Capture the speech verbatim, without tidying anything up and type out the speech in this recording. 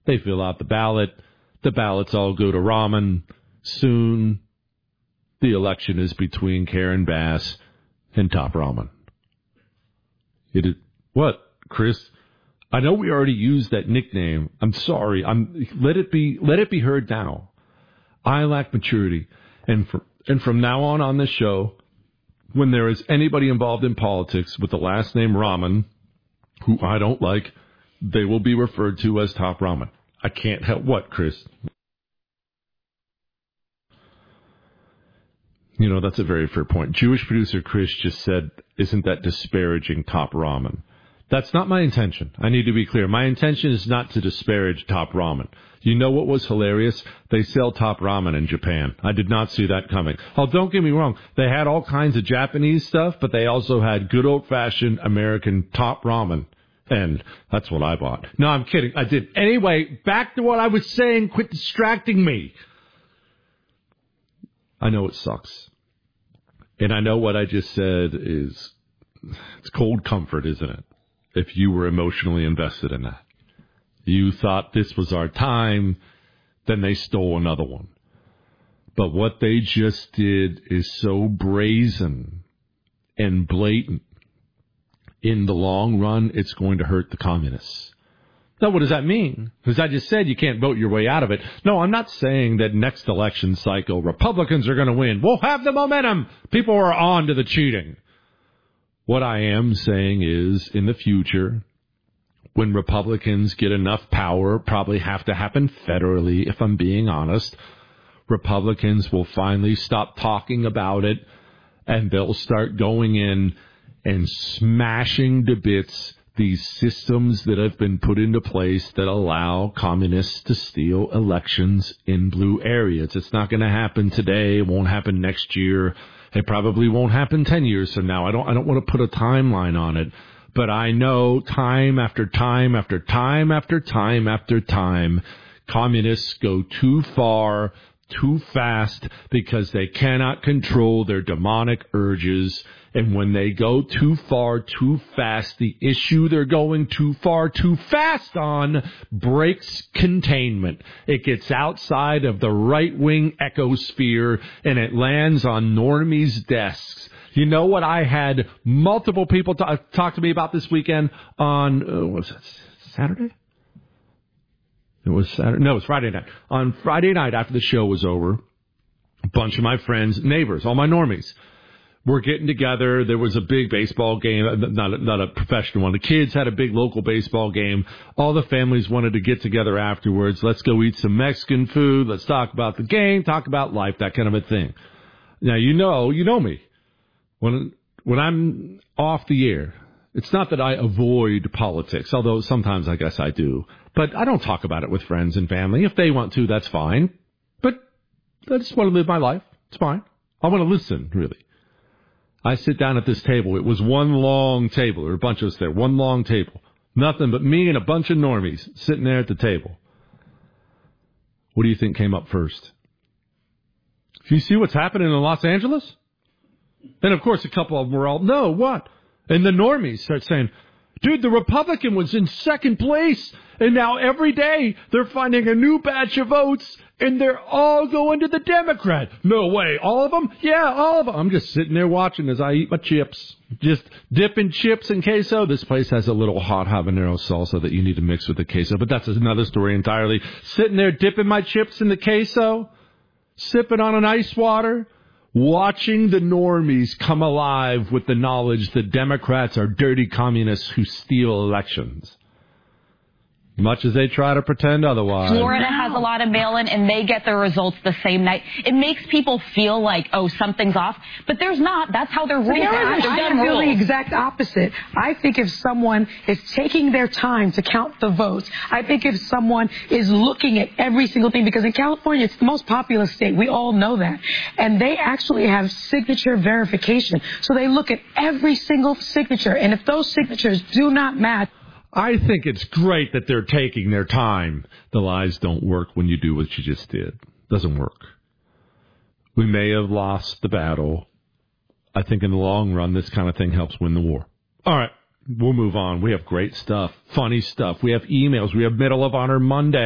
They fill out the ballot. The ballots all go to Rahman. Soon, the election is between Karen Bass and Top Rahman. It is, what, Chris? I know we already used that nickname. I'm sorry. I'm let it be. Let it be heard now. I lack maturity, and for, and from now on on this show, when there is anybody involved in politics with the last name Rahman, who I don't like, they will be referred to as Top Rahman. I can't help what, Chris? You know, that's a very fair point. Jewish producer Chris just said, isn't that disparaging Top Rahman? That's not my intention. I need to be clear. My intention is not to disparage Top Ramen. You know what was hilarious? They sell Top Ramen in Japan. I did not see that coming. Oh, don't get me wrong. They had all kinds of Japanese stuff, but they also had good old-fashioned American Top Ramen. And that's what I bought. No, I'm kidding. I did. Anyway, back to what I was saying. Quit distracting me. I know it sucks. And I know what I just said is, it's cold comfort, isn't it? If you were emotionally invested in that. You thought this was our time, then they stole another one. But what they just did is so brazen and blatant. In the long run, it's going to hurt the communists. Now, what does that mean? Because I just said you can't vote your way out of it. No, I'm not saying that next election cycle Republicans are going to win. We'll have the momentum. People are on to the cheating. What I am saying is, in the future, when Republicans get enough power, probably have to happen federally, if I'm being honest, Republicans will finally stop talking about it, and they'll start going in and smashing to bits these systems that have been put into place that allow communists to steal elections in blue areas. It's not going to happen today. It won't happen next year. It probably won't happen ten years from now. I don't I don't want to put a timeline on it, but I know time after time after time after time after time, communists go too far, too fast, because they cannot control their demonic urges. And when they go too far, too fast, the issue they're going too far, too fast on breaks containment. It gets outside of the right-wing ecosphere, and it lands on normies' desks. You know what? I had multiple people t- talk to me about this weekend on, uh, what was it, Saturday? It was Saturday. No, it was Friday night. On Friday night, after the show was over, a bunch of my friends, neighbors, all my normies, were getting together. There was a big baseball game, not a, not a professional one. The kids had a big local baseball game. All the families wanted to get together afterwards. Let's go eat some Mexican food. Let's talk about the game, talk about life, that kind of a thing. Now, you know, you know me. When when I'm off the air, it's not that I avoid politics, although sometimes I guess I do. But I don't talk about it with friends and family. If they want to, that's fine. But I just want to live my life. It's fine. I want to listen, really. I sit down at this table. It was one long table. There were a bunch of us there. One long table. Nothing but me and a bunch of normies sitting there at the table. What do you think came up first? Do you see what's happening in Los Angeles? And, of course, a couple of them were all, no, what? And the normies start saying, dude, the Republican was in second place, and now every day they're finding a new batch of votes, and they're all going to the Democrat. No way. All of them? Yeah, all of them. I'm just sitting there watching as I eat my chips. Just dipping chips in queso. This place has a little hot habanero salsa that you need to mix with the queso, but that's another story entirely. Sitting there dipping my chips in the queso, sipping on an ice water, watching the normies come alive with the knowledge that Democrats are dirty communists who steal elections. Much as they try to pretend otherwise. Florida has a lot of mail-in, and they get their results the same night. It makes people feel like, oh, something's off. But there's not. That's how their rules are. I, I feel the exact opposite. I think if someone is taking their time to count the votes, I think if someone is looking at every single thing, because in California, it's the most populous state. We all know that. And they actually have signature verification. So they look at every single signature. And if those signatures do not match, I think it's great that they're taking their time. The lies don't work when you do what you just did. Doesn't work. We may have lost the battle. I think in the long run, this kind of thing helps win the war. All right, we'll move on. We have great stuff, funny stuff. We have emails. We have Medal of Honor Monday.